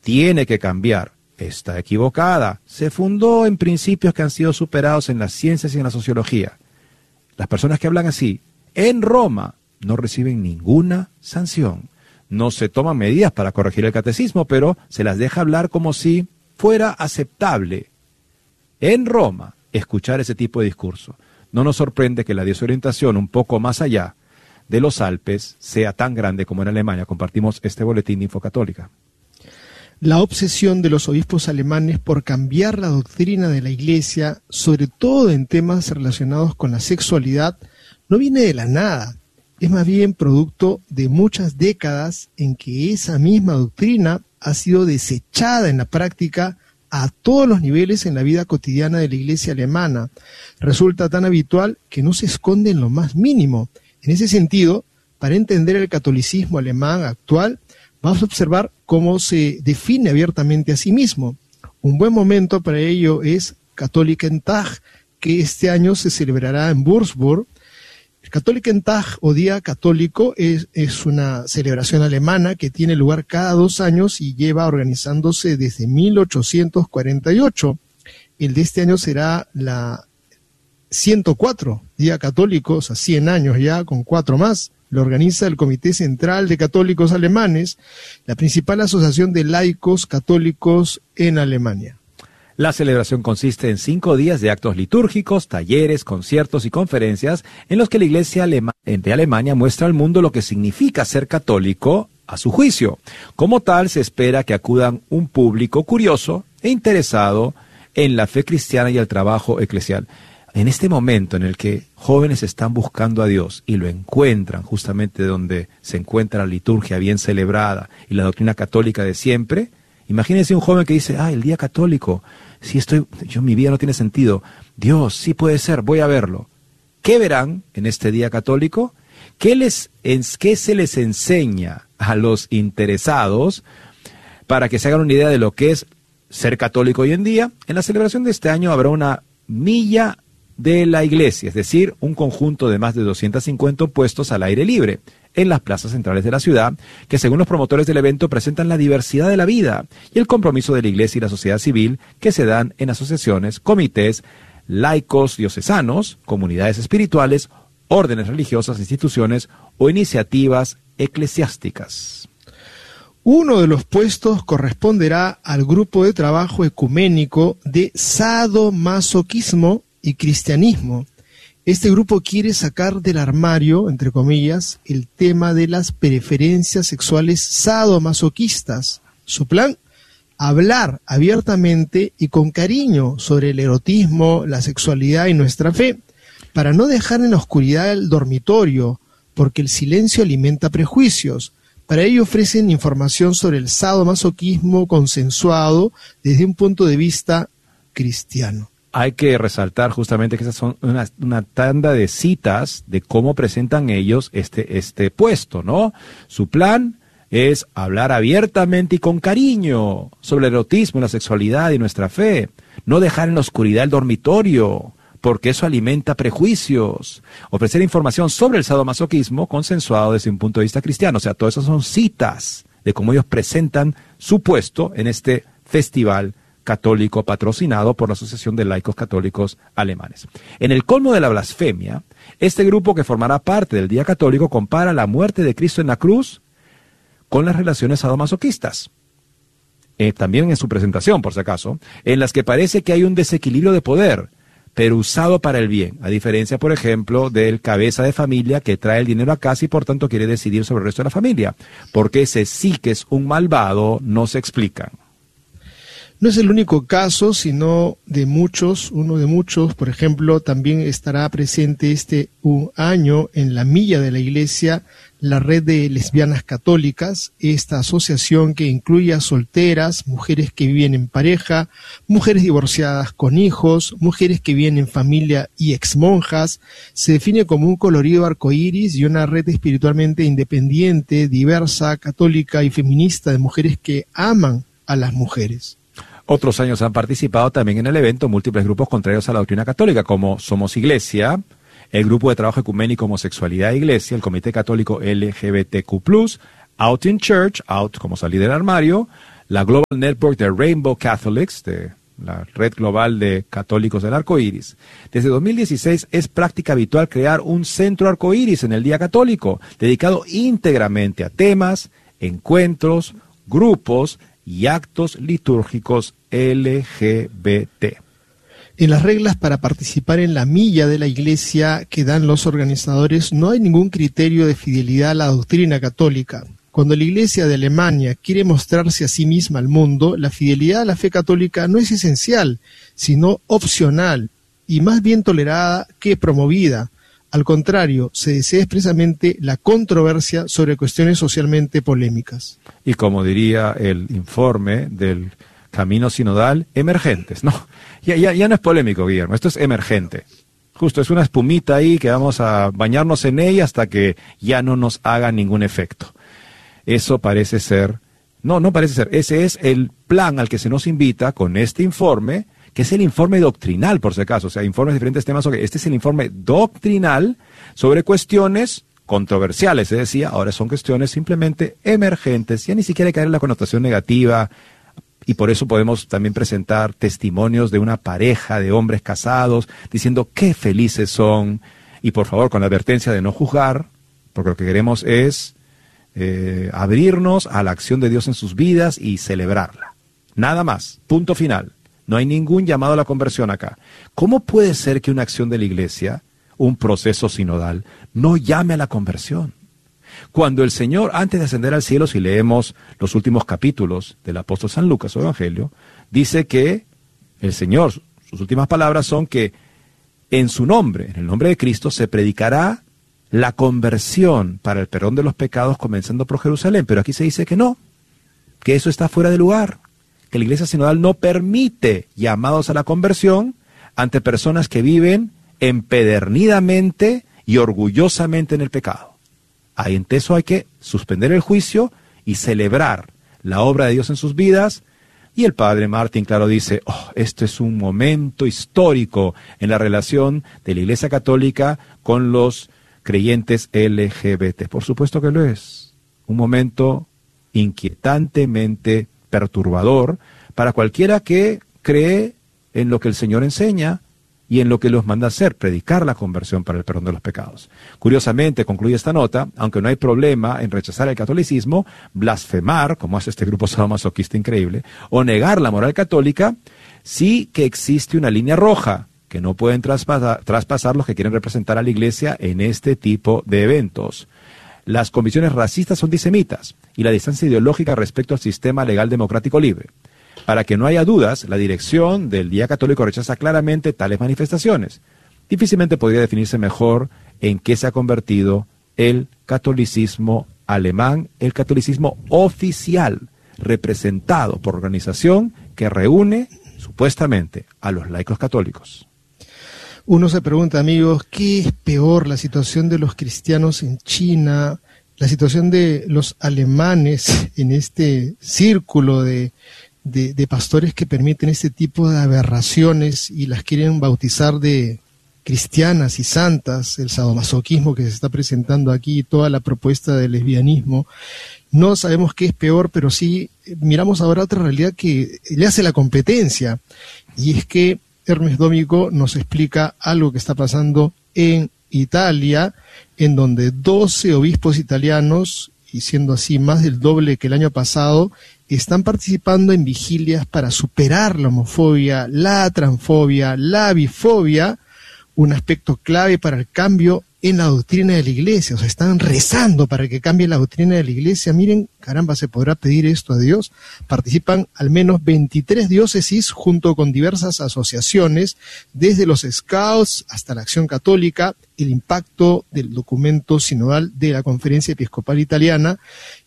tiene que cambiar. Está equivocada. Se fundó en principios que han sido superados en las ciencias y en la sociología. Las personas que hablan así, en Roma, no reciben ninguna sanción. No se toman medidas para corregir el catecismo, pero se las deja hablar como si fuera aceptable en Roma escuchar ese tipo de discurso. No nos sorprende que la desorientación un poco más allá de los Alpes sea tan grande como en Alemania. Compartimos este boletín de Infocatólica. La obsesión de los obispos alemanes por cambiar la doctrina de la Iglesia, sobre todo en temas relacionados con la sexualidad, no viene de la nada. Es más bien producto de muchas décadas en que esa misma doctrina ha sido desechada en la práctica a todos los niveles en la vida cotidiana de la Iglesia alemana. Resulta tan habitual que no se esconde en lo más mínimo. En ese sentido, para entender el catolicismo alemán actual, vamos a observar cómo se define abiertamente a sí mismo. Un buen momento para ello es Katholikentag, que este año se celebrará en Würzburg. El Katholikentag o Día Católico es una celebración alemana que tiene lugar cada 2 años y lleva organizándose desde 1848. El de este año será la 104 Día Católico, o sea, 100 años ya, con 4 más. Lo organiza el Comité Central de Católicos Alemanes, la principal asociación de laicos católicos en Alemania. La celebración consiste en 5 días de actos litúrgicos, talleres, conciertos y conferencias en los que la Iglesia de Alemania muestra al mundo lo que significa ser católico a su juicio. Como tal, se espera que acudan un público curioso e interesado en la fe cristiana y el trabajo eclesial. En este momento en el que jóvenes están buscando a Dios y lo encuentran justamente donde se encuentra la liturgia bien celebrada y la doctrina católica de siempre, imagínense un joven que dice, el día católico, mi vida no tiene sentido, Dios, sí puede ser, voy a verlo. ¿Qué verán en este día católico? ¿Qué se les enseña a los interesados para que se hagan una idea de lo que es ser católico hoy en día? En la celebración de este año habrá una milla de la iglesia, es decir, un conjunto de más de 250 puestos al aire libre en las plazas centrales de la ciudad, que según los promotores del evento presentan la diversidad de la vida y el compromiso de la iglesia y la sociedad civil que se dan en asociaciones, comités, laicos diocesanos, comunidades espirituales, órdenes religiosas, instituciones o iniciativas eclesiásticas. Uno de los puestos corresponderá al grupo de trabajo ecuménico de sadomasoquismo y cristianismo. Este grupo quiere sacar del armario, entre comillas, el tema de las preferencias sexuales sadomasoquistas. Su plan, hablar abiertamente y con cariño sobre el erotismo, la sexualidad y nuestra fe, para no dejar en la oscuridad el dormitorio, porque el silencio alimenta prejuicios. Para ello ofrecen información sobre el sadomasoquismo consensuado desde un punto de vista cristiano. Hay que resaltar justamente que esas son una tanda de citas de cómo presentan ellos este puesto, ¿no? Su plan es hablar abiertamente y con cariño sobre el erotismo, la sexualidad y nuestra fe. No dejar en la oscuridad el dormitorio, porque eso alimenta prejuicios. Ofrecer información sobre el sadomasoquismo consensuado desde un punto de vista cristiano. O sea, todas esas son citas de cómo ellos presentan su puesto en este festival católico patrocinado por la Asociación de Laicos Católicos Alemanes. En el colmo de la blasfemia, este grupo que formará parte del Día Católico compara la muerte de Cristo en la cruz con las relaciones sadomasoquistas. También en su presentación, por si acaso, en las que parece que hay un desequilibrio de poder, pero usado para el bien, a diferencia, por ejemplo, del cabeza de familia que trae el dinero a casa y por tanto quiere decidir sobre el resto de la familia. Porque ese sí que es un malvado, no se explican. No es el único caso, sino de muchos, uno de muchos. Por ejemplo, también estará presente un año en la milla de la iglesia la red de lesbianas católicas, esta asociación que incluye a solteras, mujeres que viven en pareja, mujeres divorciadas con hijos, mujeres que viven en familia y exmonjas. Se define como un colorido arcoíris y una red espiritualmente independiente, diversa, católica y feminista de mujeres que aman a las mujeres. Otros años han participado también en el evento múltiples grupos contrarios a la doctrina católica, como Somos Iglesia, el Grupo de Trabajo Ecuménico Homosexualidad e Iglesia, el Comité Católico LGBTQ+, Out in Church, Out como salir del armario, la Global Network de Rainbow Catholics, de la red global de católicos del arco iris. Desde 2016 es práctica habitual crear un centro arco iris en el Día Católico, dedicado íntegramente a temas, encuentros, grupos y actos litúrgicos LGBT. En las reglas para participar en la milla de la Iglesia que dan los organizadores no hay ningún criterio de fidelidad a la doctrina católica. Cuando la Iglesia de Alemania quiere mostrarse a sí misma al mundo, la fidelidad a la fe católica no es esencial, sino opcional y más bien tolerada que promovida. Al contrario, se desea expresamente la controversia sobre cuestiones socialmente polémicas. Y como diría el informe del Camino Sinodal, emergentes, ¿no? Ya no es polémico, Guillermo, esto es emergente. Justo, es una espumita ahí que vamos a bañarnos en ella hasta que ya no nos haga ningún efecto. Eso parece ser, no parece ser, ese es el plan al que se nos invita con este informe, que es el informe doctrinal, por si acaso, o sea, informes de diferentes temas, este es el informe doctrinal sobre cuestiones controversiales, se decía, ahora son cuestiones simplemente emergentes, ya ni siquiera hay que caer en la connotación negativa, y por eso podemos también presentar testimonios de una pareja de hombres casados, diciendo qué felices son, y por favor, con la advertencia de no juzgar, porque lo que queremos es abrirnos a la acción de Dios en sus vidas y celebrarla. Nada más, punto final. No hay ningún llamado a la conversión acá. ¿Cómo puede ser que una acción de la Iglesia, un proceso sinodal, no llame a la conversión? Cuando el Señor, antes de ascender al cielo, si leemos los últimos capítulos del apóstol San Lucas, su Evangelio, dice que el Señor, sus últimas palabras son que en su nombre, en el nombre de Cristo, se predicará la conversión para el perdón de los pecados comenzando por Jerusalén. Pero aquí se dice que no, que eso está fuera de lugar, que la Iglesia sinodal no permite llamados a la conversión ante personas que viven empedernidamente y orgullosamente en el pecado. Ahí en eso hay que suspender el juicio y celebrar la obra de Dios en sus vidas. Y el padre Martín, claro, dice, esto es un momento histórico en la relación de la Iglesia Católica con los creyentes LGBT. Por supuesto que lo es. Un momento inquietantemente perturbador para cualquiera que cree en lo que el Señor enseña y en lo que los manda a hacer, predicar la conversión para el perdón de los pecados. Curiosamente, concluye esta nota, aunque no hay problema en rechazar el catolicismo, blasfemar, como hace este grupo sadomasoquista increíble, o negar la moral católica, sí que existe una línea roja que no pueden traspasar los que quieren representar a la Iglesia en este tipo de eventos. Las convicciones racistas son antisemitas y la distancia ideológica respecto al sistema legal democrático libre. Para que no haya dudas, la dirección del Día Católico rechaza claramente tales manifestaciones. Difícilmente podría definirse mejor en qué se ha convertido el catolicismo alemán, el catolicismo oficial, representado por organización que reúne, supuestamente, a los laicos católicos. Uno se pregunta, amigos, ¿qué es peor, la situación de los cristianos en China, la situación de los alemanes en este círculo de pastores que permiten este tipo de aberraciones y las quieren bautizar de cristianas y santas, el sadomasoquismo que se está presentando aquí, toda la propuesta del lesbianismo? No sabemos qué es peor, pero sí miramos ahora otra realidad que le hace la competencia, y es que Hermes Dómico nos explica algo que está pasando en Italia, en donde 12 obispos italianos, y siendo así más del doble que el año pasado, están participando en vigilias para superar la homofobia, la transfobia, la bifobia, un aspecto clave para el cambio en la doctrina de la Iglesia. O sea, están rezando para que cambie la doctrina de la Iglesia. Miren, caramba, ¿se podrá pedir esto a Dios? Participan al menos 23 diócesis junto con diversas asociaciones, desde los Scouts hasta la Acción Católica, el impacto del documento sinodal de la Conferencia Episcopal Italiana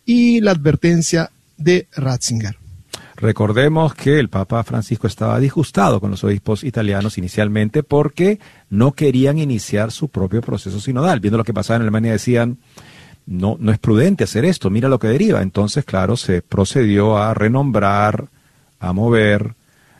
y la advertencia de Ratzinger. Recordemos que el Papa Francisco estaba disgustado con los obispos italianos inicialmente porque no querían iniciar su propio proceso sinodal. Viendo lo que pasaba en Alemania decían, no es prudente hacer esto, mira lo que deriva. Entonces, claro, se procedió a renombrar, a mover,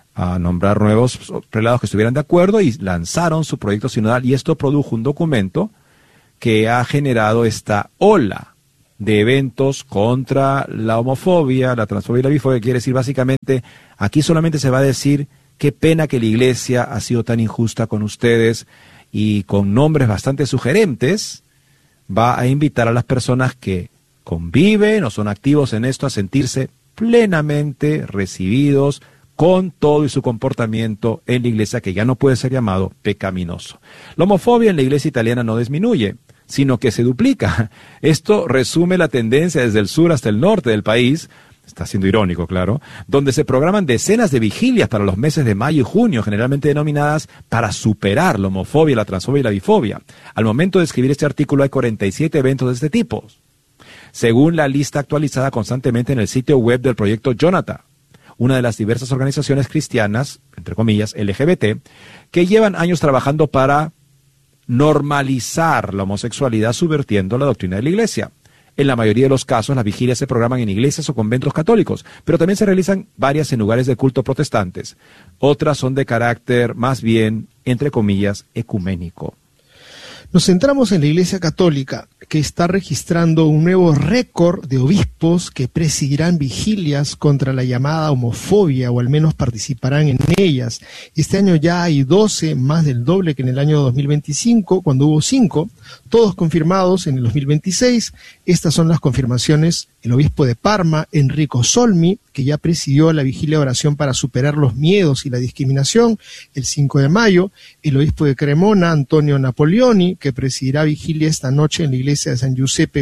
a nombrar nuevos prelados que estuvieran de acuerdo y lanzaron su proyecto sinodal, y esto produjo un documento que ha generado esta ola de eventos contra la homofobia, la transfobia y la bifobia. Quiere decir básicamente, aquí solamente se va a decir qué pena que la iglesia ha sido tan injusta con ustedes, y con nombres bastante sugerentes va a invitar a las personas que conviven o son activos en esto a sentirse plenamente recibidos con todo y su comportamiento en la iglesia, que ya no puede ser llamado pecaminoso. La homofobia en la iglesia italiana no disminuye, sino que se duplica. Esto resume la tendencia desde el sur hasta el norte del país, está siendo irónico, claro, donde se programan decenas de vigilias para los meses de mayo y junio, generalmente denominadas para superar la homofobia, la transfobia y la bifobia. Al momento de escribir este artículo hay 47 eventos de este tipo, según la lista actualizada constantemente en el sitio web del proyecto Jonathan, una de las diversas organizaciones cristianas, entre comillas, LGBT, que llevan años trabajando para normalizar la homosexualidad subvirtiendo la doctrina de la iglesia. En la mayoría de los casos, las vigilias se programan en iglesias o conventos católicos, pero también se realizan varias en lugares de culto protestantes. Otras son de carácter más bien, entre comillas, ecuménico. Nos centramos en la Iglesia Católica, que está registrando un nuevo récord de obispos que presidirán vigilias contra la llamada homofobia, o al menos participarán en ellas. Este año ya hay 12, más del doble que en el año 2025, cuando hubo 5, todos confirmados en el 2026. Estas son las confirmaciones: el obispo de Parma, Enrico Solmi, que ya presidió la vigilia de oración para superar los miedos y la discriminación el 5 de mayo, el obispo de Cremona, Antonio Napoleoni, que presidirá vigilia esta noche en la iglesia de San Giuseppe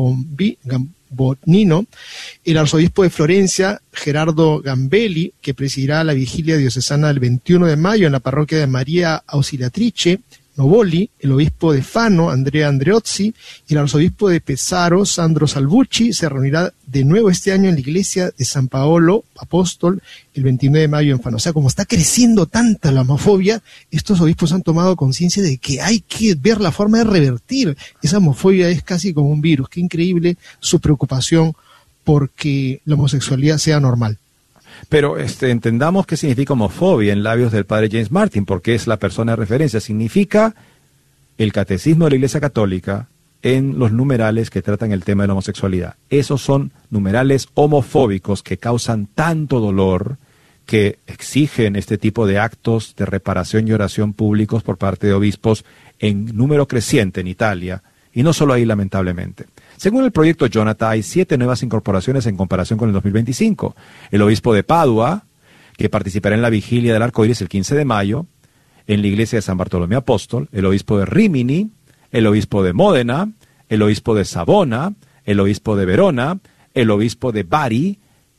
Gambonino, el arzobispo de Florencia, Gerardo Gambelli, que presidirá la vigilia diocesana del 21 de mayo en la parroquia de María Ausiliatrice Novoli, el obispo de Fano, Andrea Andreozzi, y el arzobispo de Pesaro, Sandro Salvucci, se reunirá de nuevo este año en la iglesia de San Paolo Apóstol el 29 de mayo en Fano. O sea, como está creciendo tanta la homofobia, estos obispos han tomado conciencia de que hay que ver la forma de revertir esa homofobia. Es casi como un virus. Qué increíble su preocupación porque la homosexualidad sea normal. Pero entendamos qué significa homofobia en labios del padre James Martin, porque es la persona de referencia. Significa el catecismo de la Iglesia Católica en los numerales que tratan el tema de la homosexualidad. Esos son numerales homofóbicos que causan tanto dolor, que exigen este tipo de actos de reparación y oración públicos por parte de obispos en número creciente en Italia, y no solo ahí, lamentablemente. Según el proyecto Jonathan, hay 7 nuevas incorporaciones en comparación con el 2025. El obispo de Padua, que participará en la vigilia del arco iris el 15 de mayo, en la iglesia de San Bartolomé Apóstol, el obispo de Rimini, el obispo de Módena, el obispo de Savona, el obispo de Verona, el obispo de Bari,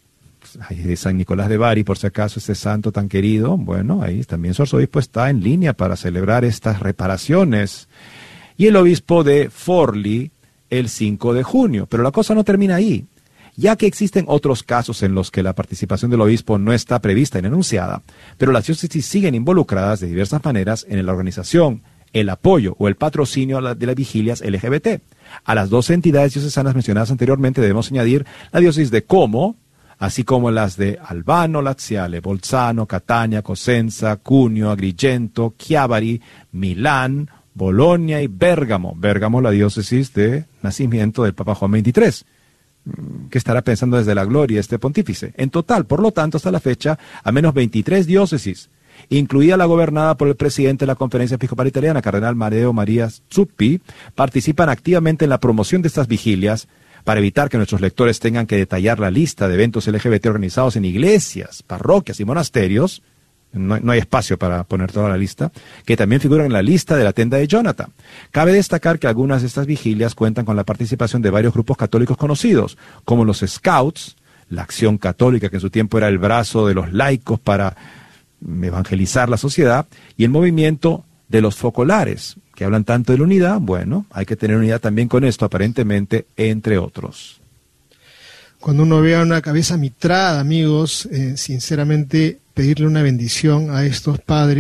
de San Nicolás de Bari, por si acaso, este santo tan querido. Bueno, ahí también su arzobispo está en línea para celebrar estas reparaciones. Y el obispo de Forlì el 5 de junio. Pero la cosa no termina ahí, ya que existen otros casos en los que la participación del obispo no está prevista y enunciada, pero las diócesis siguen involucradas de diversas maneras en la organización, el apoyo o el patrocinio de las vigilias LGBT. A las 12 entidades diocesanas mencionadas anteriormente debemos añadir la diócesis de Como, así como las de Albano, Laziale, Bolzano, Catania, Cosenza, Cuneo, Agrigento, Chiavari, Milán, Bolonia y Bérgamo. Bérgamo, la diócesis de nacimiento del Papa Juan XXIII, que estará pensando desde la gloria este pontífice. En total, por lo tanto, hasta la fecha, a menos 23 diócesis, incluida la gobernada por el presidente de la Conferencia Episcopal Italiana, Cardenal Matteo Maria Zuppi, participan activamente en la promoción de estas vigilias para evitar que nuestros lectores tengan que detallar la lista de eventos LGBT organizados en iglesias, parroquias y monasterios. No hay espacio para poner toda la lista, que también figuran en la lista de la tenda de Jonathan. Cabe destacar que algunas de estas vigilias cuentan con la participación de varios grupos católicos conocidos, como los Scouts, la Acción Católica, que en su tiempo era el brazo de los laicos para evangelizar la sociedad, y el movimiento de los focolares, que hablan tanto de la unidad. Bueno, hay que tener unidad también con esto, aparentemente, entre otros. Cuando uno vea una cabeza mitrada, amigos, sinceramente pedirle una bendición a estos padres,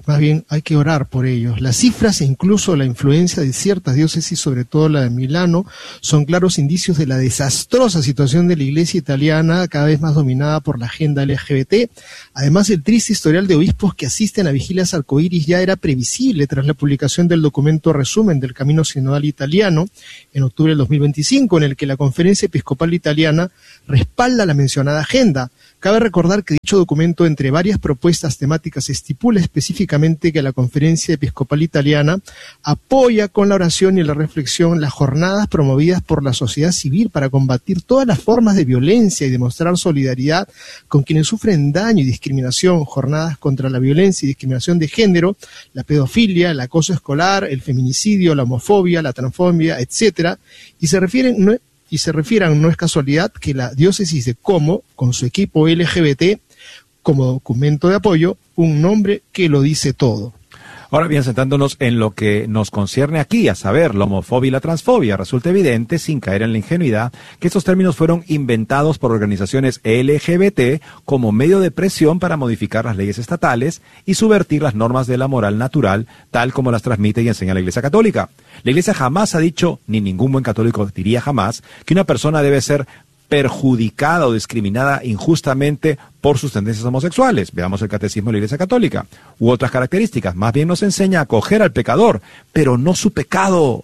Más bien hay que orar por ellos. Las cifras e incluso la influencia de ciertas diócesis, sobre todo la de Milano, son claros indicios de la desastrosa situación de la Iglesia italiana, cada vez más dominada por la agenda LGBT. Además, el triste historial de obispos que asisten a vigilias arcoíris ya era previsible tras la publicación del documento resumen del Camino Sinodal Italiano en octubre del 2025, en el que la Conferencia Episcopal Italiana respalda la mencionada agenda. Cabe recordar que dicho documento, entre varias propuestas temáticas, estipula específicamente que la Conferencia Episcopal Italiana apoya con la oración y la reflexión las jornadas promovidas por la sociedad civil para combatir todas las formas de violencia y demostrar solidaridad con quienes sufren daño y discriminación, jornadas contra la violencia y discriminación de género, la pedofilia, el acoso escolar, el feminicidio, la homofobia, la transfobia, etcétera, y se refieran, no es casualidad, que la diócesis de Como, con su equipo LGBT, como documento de apoyo, un nombre que lo dice todo. Ahora bien, sentándonos en lo que nos concierne aquí, a saber, la homofobia y la transfobia, resulta evidente, sin caer en la ingenuidad, que estos términos fueron inventados por organizaciones LGBT como medio de presión para modificar las leyes estatales y subvertir las normas de la moral natural, tal como las transmite y enseña la Iglesia Católica. La Iglesia jamás ha dicho, ni ningún buen católico diría jamás, que una persona debe ser perjudicada o discriminada injustamente por sus tendencias homosexuales. Veamos el Catecismo de la Iglesia Católica. U otras características. Más bien nos enseña a acoger al pecador, pero no su pecado.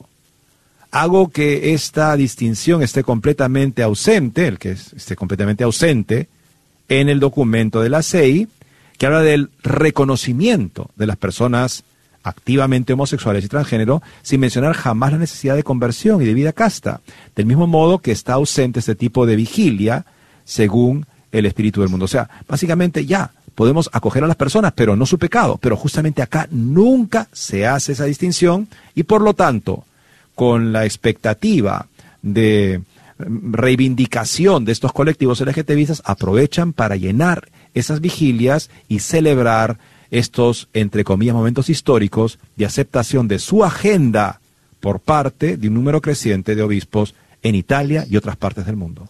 Hago que esta distinción esté completamente ausente, esté completamente ausente en el documento de la CEI, que habla del reconocimiento de las personas activamente homosexuales y transgénero, sin mencionar jamás la necesidad de conversión y de vida casta, del mismo modo que está ausente este tipo de vigilia según el espíritu del mundo. O sea, básicamente ya podemos acoger a las personas, pero no su pecado, pero justamente acá nunca se hace esa distinción y por lo tanto, con la expectativa de reivindicación de estos colectivos LGTBistas, aprovechan para llenar esas vigilias y celebrar estos, entre comillas, momentos históricos de aceptación de su agenda por parte de un número creciente de obispos en Italia y otras partes del mundo.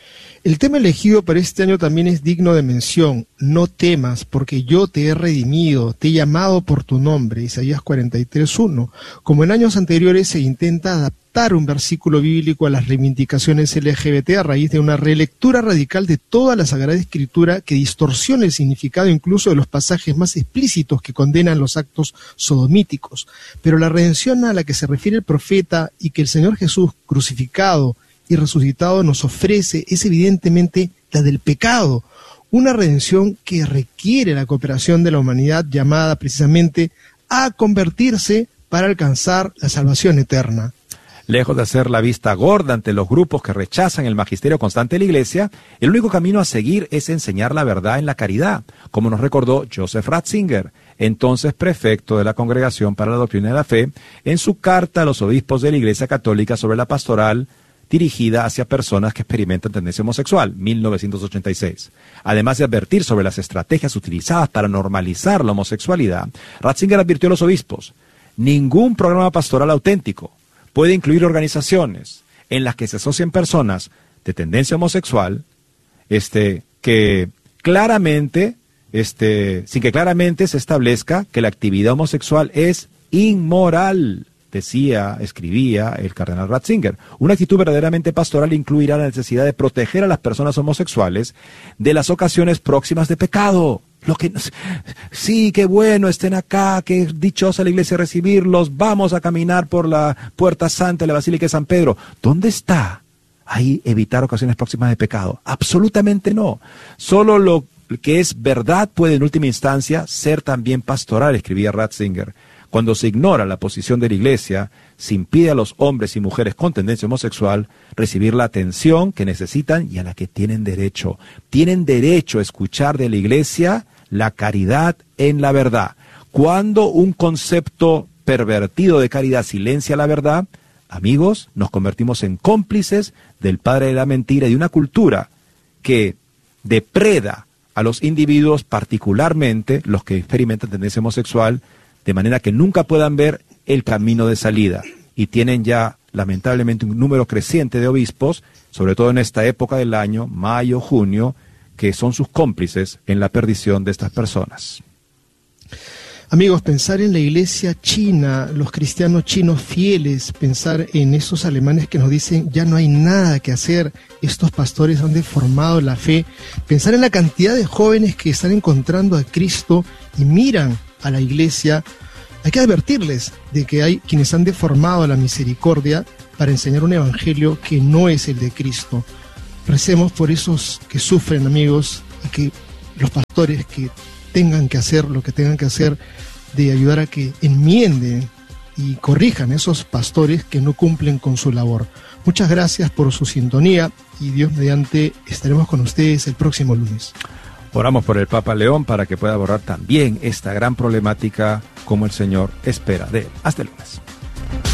El tema elegido para este año también es digno de mención. No temas, porque yo te he redimido, te he llamado por tu nombre, Isaías 43:1. Como en años anteriores se intenta adaptar un versículo bíblico a las reivindicaciones LGBT a raíz de una relectura radical de toda la Sagrada Escritura que distorsiona el significado incluso de los pasajes más explícitos que condenan los actos sodomíticos. Pero la redención a la que se refiere el profeta y que el Señor Jesús crucificado y resucitado nos ofrece es evidentemente la del pecado, una redención que requiere la cooperación de la humanidad llamada precisamente a convertirse para alcanzar la salvación eterna. Lejos de hacer la vista gorda ante los grupos que rechazan el magisterio constante de la Iglesia, el único camino a seguir es enseñar la verdad en la caridad, como nos recordó Joseph Ratzinger, entonces prefecto de la Congregación para la Doctrina de la Fe, en su carta a los obispos de la Iglesia Católica sobre la pastoral dirigida hacia personas que experimentan tendencia homosexual, 1986. Además de advertir sobre las estrategias utilizadas para normalizar la homosexualidad, Ratzinger advirtió a los obispos: ningún programa pastoral auténtico puede incluir organizaciones en las que se asocien personas de tendencia homosexual, que claramente, sin que claramente se establezca que la actividad homosexual es inmoral. Escribía el cardenal Ratzinger. Una actitud verdaderamente pastoral incluirá la necesidad de proteger a las personas homosexuales de las ocasiones próximas de pecado. Sí, qué bueno, estén acá, qué dichosa la Iglesia recibirlos, vamos a caminar por la Puerta Santa de la Basílica de San Pedro. ¿Dónde está ahí evitar ocasiones próximas de pecado? Absolutamente no. Solo lo que es verdad puede en última instancia ser también pastoral, escribía Ratzinger. Cuando se ignora la posición de la Iglesia, se impide a los hombres y mujeres con tendencia homosexual recibir la atención que necesitan y a la que tienen derecho. Tienen derecho a escuchar de la Iglesia la caridad en la verdad. Cuando un concepto pervertido de caridad silencia la verdad, amigos, nos convertimos en cómplices del padre de la mentira y de una cultura que depreda a los individuos, particularmente los que experimentan tendencia homosexual, de manera que nunca puedan ver el camino de salida. Y tienen ya, lamentablemente, un número creciente de obispos, sobre todo en esta época del año, mayo, junio, que son sus cómplices en la perdición de estas personas. Amigos, pensar en la iglesia china, los cristianos chinos fieles, pensar en esos alemanes que nos dicen ya no hay nada que hacer, estos pastores han deformado la fe, pensar en la cantidad de jóvenes que están encontrando a Cristo y miran a la iglesia. Hay que advertirles de que hay quienes han deformado la misericordia para enseñar un evangelio que no es el de Cristo. Recemos por esos que sufren, amigos, y que los pastores que tengan que hacer lo que tengan que hacer, de ayudar a que enmienden y corrijan esos pastores que no cumplen con su labor. Muchas gracias por su sintonía y Dios mediante estaremos con ustedes el próximo lunes. Oramos por el Papa León para que pueda abordar también esta gran problemática como el Señor espera de él. Hasta el lunes.